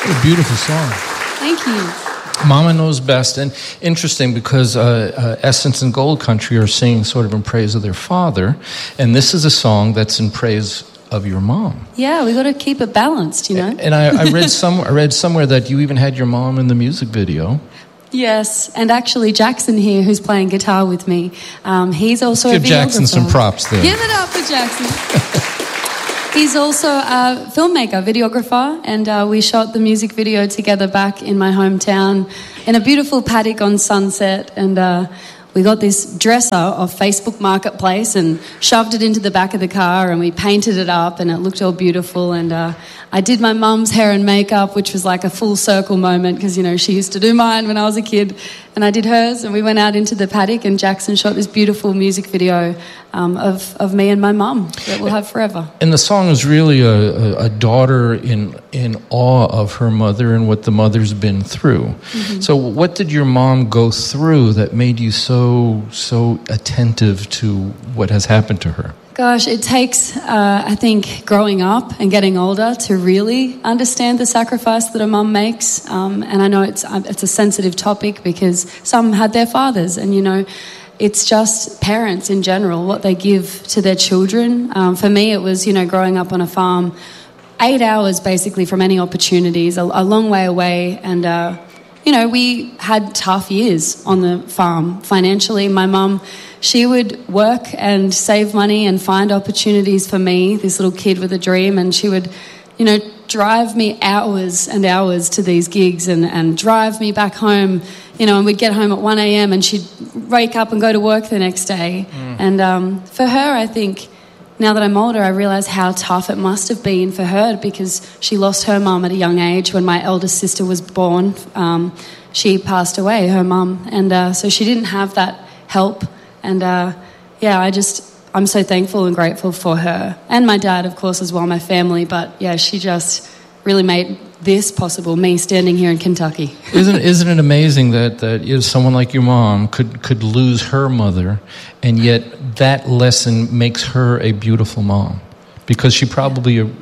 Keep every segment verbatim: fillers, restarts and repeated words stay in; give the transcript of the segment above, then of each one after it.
What a beautiful song. Thank you. Mama Knows Best. And interesting because uh, uh, Essence and Gold Country are singing sort of in praise of their father. And this is a song that's in praise of your mom. Yeah, we got to keep it balanced, you know. And, and I, I read some, I read somewhere that you even had your mom in the music video. Yes, and actually Jackson here, who's playing guitar with me, um, he's also Let's a give Jackson some props there. Give it up for Jackson. He's also a filmmaker, videographer, and uh, we shot the music video together back in my hometown in a beautiful paddock on Sunset, and uh, we got this dresser off Facebook Marketplace and shoved it into the back of the car, and we painted it up, and it looked all beautiful. And uh, I did my mum's hair and makeup, which was like a full circle moment because, you know, she used to do mine when I was a kid, and I did hers, and we went out into the paddock, and Jackson shot this beautiful music video um, of, of me and my mum that we'll have forever. And the song is really a, a, a daughter in in awe of her mother and what the mother's been through. Mm-hmm. So what did your mom go through that made you so so attentive to what has happened to her? Gosh, it takes, uh, I think, growing up and getting older to really understand the sacrifice that a mum makes. Um, and I know it's it's a sensitive topic because some had their fathers, and, you know, it's just parents in general, what they give to their children. Um, for me, it was, you know, growing up on a farm, eight hours basically from any opportunities, a, a long way away. And, uh, you know, we had tough years on the farm financially. My mum, she would work and save money and find opportunities for me, this little kid with a dream, and she would, you know, drive me hours and hours to these gigs and, and drive me back home, you know, and we'd get home at one a.m. and she'd wake up and go to work the next day. Mm. And um, for her, I think, now that I'm older, I realise how tough it must have been for her because she lost her mum at a young age. When my eldest sister was born, um, she passed away, her mum, and uh, so she didn't have that help. And uh, yeah, I just, I'm so thankful and grateful for her. And my dad, of course, as well, my family. But yeah, she just really made this possible, me standing here in Kentucky. Isn't isn't it amazing that, that you know, someone like your mom could, could lose her mother, and yet that lesson makes her a beautiful mom? Because she probably yeah.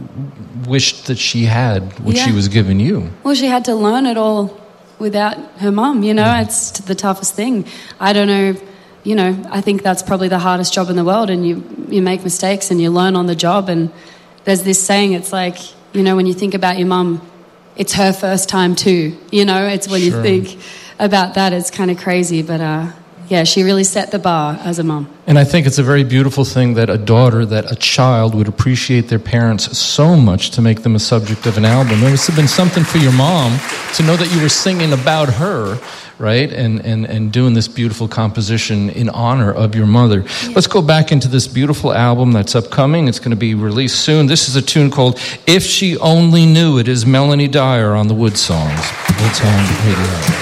wished that she had what yeah. she was giving you. Well, she had to learn it all without her mom, you know. Mm. It's the toughest thing. I don't know... You know, I think that's probably the hardest job in the world, and you, you make mistakes and you learn on the job. And there's this saying, it's like, you know, when you think about your mum, it's her first time too. You know, it's when sure. you think about that, it's kind of crazy. But uh, yeah, she really set the bar as a mum. And I think it's a very beautiful thing that a daughter, that a child would appreciate their parents so much to make them a subject of an album. It must have been something for your mom to know that you were singing about her, right? And and, and doing this beautiful composition in honor of your mother. Yeah. Let's go back into this beautiful album that's upcoming. It's going to be released soon. This is a tune called If She Only Knew. It is Melanie Dyer on the Wood Songs. Woodtown Radio.